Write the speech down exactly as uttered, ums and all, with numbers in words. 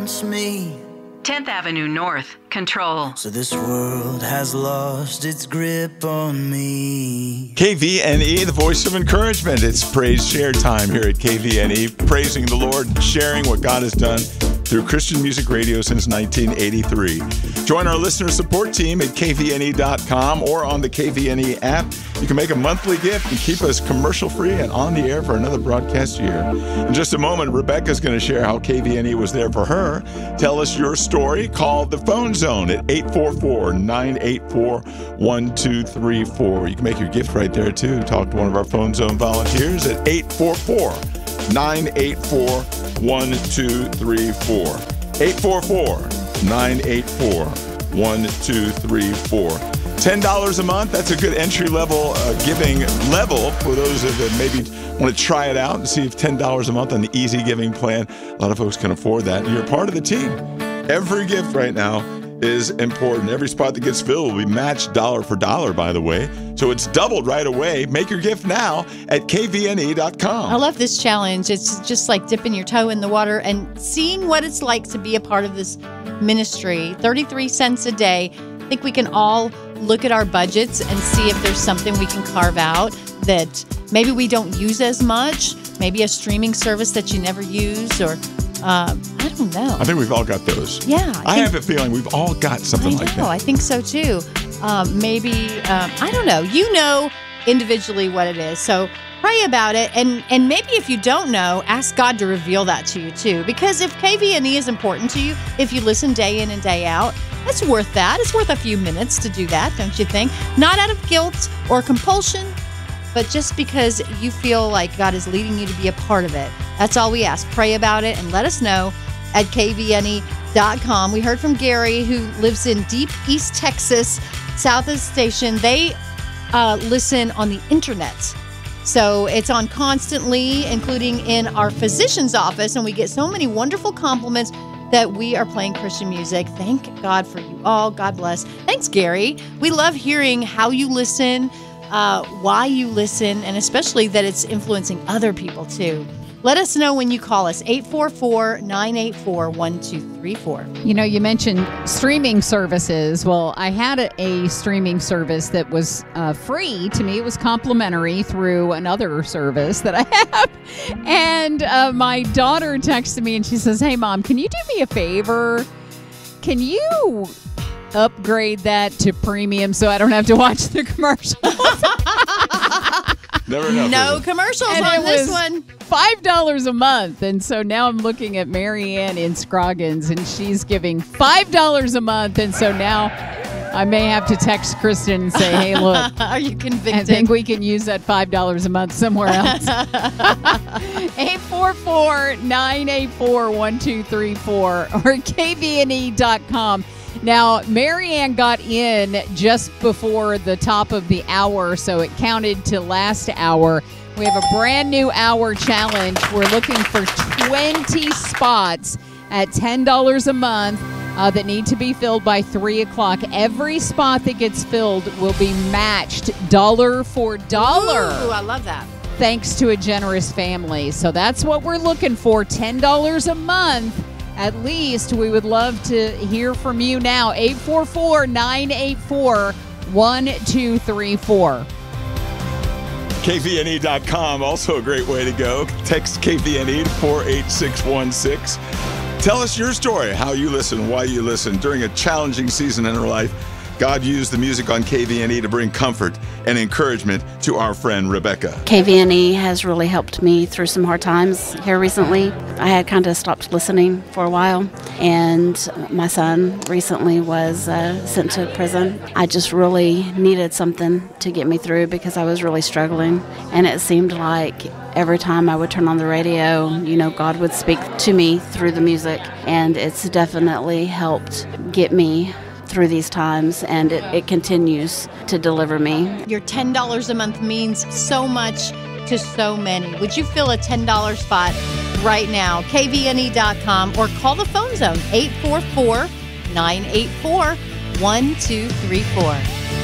against me. tenth Avenue North, Control. So this world has lost its grip on me. K V N E, the voice of encouragement. It's praise share time here at K V N E, praising the Lord, sharing what God has done through Christian music radio since nineteen eighty-three. Join our listener support team at K V N E dot com or on the K V N E app. You can make a monthly gift and keep us commercial-free and on the air for another broadcast year. In just a moment, Rebecca's going to share how K V N E was there for her. Tell us your story. Call the phone zone at eight four four, nine eight four, one two three four. You can make your gift right there, too. Talk to one of our phone zone volunteers at eight four four, nine eight four, one two three four. eight four four, nine eight four, one two three four. ten dollars a month, that's a good entry-level uh, giving level for those that maybe want to try it out and see if ten dollars a month on the easy giving plan. A lot of folks can afford that. You're part of the team. Every gift right now is important. Every spot that gets filled will be matched dollar for dollar, by the way. So it's doubled right away. Make your gift now at K V N E dot com. I love this challenge. It's just like dipping your toe in the water and seeing what it's like to be a part of this ministry. thirty-three cents a day. I think we can all look at our budgets and see if there's something we can carve out that maybe we don't use as much. Maybe a streaming service that you never use, or uh, I don't know. I think we've all got those. Yeah. I, I have a feeling we've all got something I like know, that. I think so too. Um, maybe, um, I don't know. You know individually what it is. So pray about it. And, and maybe if you don't know, ask God to reveal that to you too. Because if K V N E is important to you, if you listen day in and day out, it's worth that. It's worth a few minutes to do that, don't you think? Not out of guilt or compulsion, but just because you feel like God is leading you to be a part of it. That's all we ask. Pray about it and let us know at K V N E dot com. We heard from Gary, who lives in deep East Texas, south of the station. They uh, listen on the internet. So it's on constantly, including in our physician's office, and we get so many wonderful compliments that we are playing Christian music. Thank God for you all. God bless. Thanks, Gary. We love hearing how you listen, uh, why you listen, and especially that it's influencing other people too. Let us know when you call us, eight four four, nine eight four, one two three four. You know, you mentioned streaming services. Well, I had a, a streaming service that was uh, free to me. It was complimentary through another service that I have. And uh, my daughter texted me and she says, "Hey, Mom, can you do me a favor? Can you upgrade that to premium so I don't have to watch the commercials?" Never enough. No commercials And on it this was one. five dollars a month. And so now I'm looking at Marianne in Scroggins, and she's giving five dollars a month. And so now I may have to text Kristen and say, "Hey, look, Are you convicted? I think we can use that five dollars a month somewhere else." eight four four, nine eight four, one two three four or K V N E dot com. Now, Marianne got in just before the top of the hour, so it counted to last hour. We have a brand new hour challenge. We're looking for twenty spots at ten dollars a month uh, that need to be filled by three o'clock. Every spot that gets filled will be matched dollar for dollar. Ooh, I love that. Thanks to a generous family. So that's what we're looking for, ten dollars a month. At least. We would love to hear from you now. eight four four, nine eight four, one two three four. K V N E dot com, also a great way to go. Text K V N E to four eight six one six. Tell us your story, how you listen, why you listen. During a challenging season in our life, God used the music on K V N E to bring comfort and encouragement to our friend Rebecca. K V N E has really helped me through some hard times here recently. I had kind of stopped listening for a while, and my son recently was uh, sent to prison. I just really needed something to get me through because I was really struggling, and it seemed like every time I would turn on the radio, you know, God would speak to me through the music, and it's definitely helped get me through these times, and it, it continues to deliver me. Your ten dollars a month means so much to so many. Would you fill a ten dollars spot right now? K V N E dot com or call the phone zone, eight four four, nine eight four, one two three four.